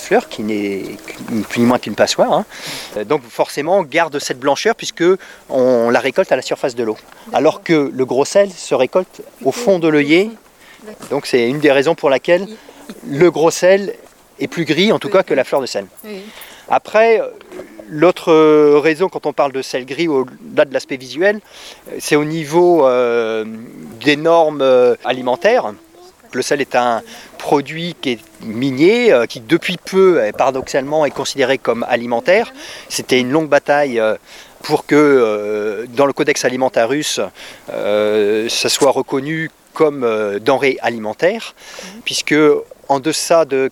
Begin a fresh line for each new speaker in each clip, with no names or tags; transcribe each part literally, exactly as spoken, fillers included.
fleur qui n'est ni plus ni moins qu'une passoire. Hein. Donc forcément, on garde cette blancheur puisque on la récolte à la surface de l'eau. Alors que le gros sel se récolte au fond de l'œillet. Donc c'est une des raisons pour laquelle le gros sel est plus gris, en tout cas, que la fleur de sel. Après, l'autre raison quand on parle de sel gris, au-delà de l'aspect visuel, c'est au niveau euh, des normes alimentaires. Le sel est un produit qui est minier, euh, qui depuis peu, paradoxalement, est considéré comme alimentaire. C'était une longue bataille euh, pour que, euh, dans le Codex Alimentarius, euh, ça soit reconnu comme euh, denrée alimentaire, puisque en deçà de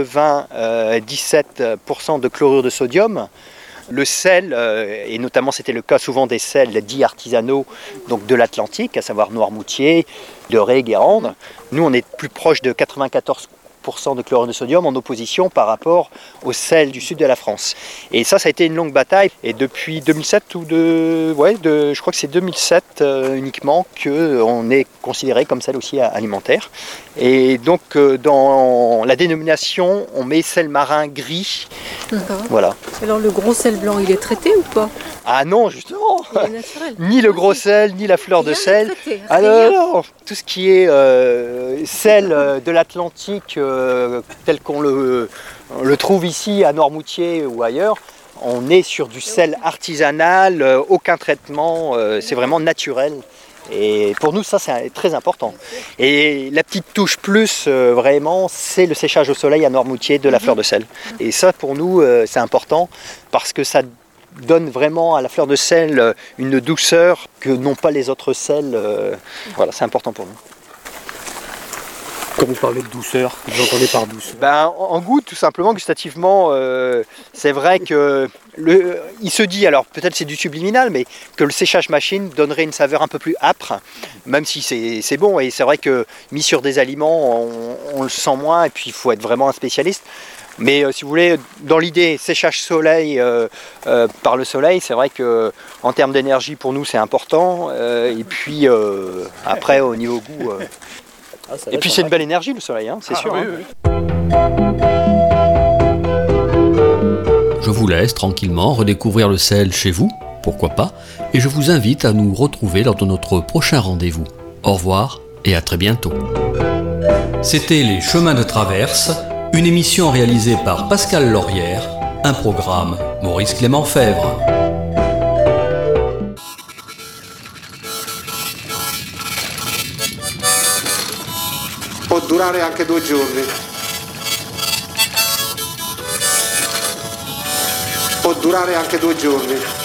quatre-vingt-dix-sept pour cent de chlorure de sodium, le sel, euh, et notamment c'était le cas souvent des sels dits artisanaux, donc de l'Atlantique, à savoir Noirmoutier, Doré, Guérande, nous on est plus proche de quatre-vingt-quatorze pour cent de chlorure de sodium en opposition par rapport au sel du sud de la France. Et ça, ça a été une longue bataille. Et depuis deux mille sept, ou de, ouais, de, je crois que c'est deux mille sept euh, uniquement, qu'on est considéré comme sel aussi alimentaire. Et donc, euh, dans la dénomination, on met sel marin gris.
D'accord.
Voilà.
Alors, le gros sel blanc, il est traité ou pas?
Ah non, justement.
Il est naturel.
Ni le gros sel, ni la fleur de sel. Alors, tout ce qui est euh, sel euh, de l'Atlantique, euh, tel qu'on le, on le trouve ici à Noirmoutier ou ailleurs, on est sur du sel artisanal, euh, aucun traitement, euh, c'est vraiment naturel. Et pour nous, ça, c'est très important. Et la petite touche plus, euh, vraiment, c'est le séchage au soleil à Noirmoutier de la fleur de sel. Et ça, pour nous, euh, c'est important parce que ça donne vraiment à la fleur de sel une douceur que n'ont pas les autres sels. Euh, voilà, c'est important pour nous.
Quand vous parlez de douceur, vous entendez par douceur?
Ben, en, en goût, tout simplement, gustativement, euh, c'est vrai que le, il se dit, alors peut-être c'est du subliminal, mais que le séchage machine donnerait une saveur un peu plus âpre, même si c'est, c'est bon. Et c'est vrai que mis sur des aliments, on, on le sent moins, et puis il faut être vraiment un spécialiste. Mais euh, si vous voulez, dans l'idée séchage soleil euh, euh, par le soleil, c'est vrai que en termes d'énergie pour nous c'est important. Euh, et puis euh, après au niveau goût, euh... ah, et puis c'est une belle énergie le soleil, hein, c'est ah, sûr. Oui, hein.
Oui. Je vous laisse tranquillement redécouvrir le sel chez vous, pourquoi pas, et je vous invite à nous retrouver lors de notre prochain rendez-vous. Au revoir et à très bientôt. C'était Les Chemins de Traverse, une émission réalisée par Pascal Laurière, un programme Maurice Clément Fèvre.
Può durare anche due giorni. Può durare anche due giorni.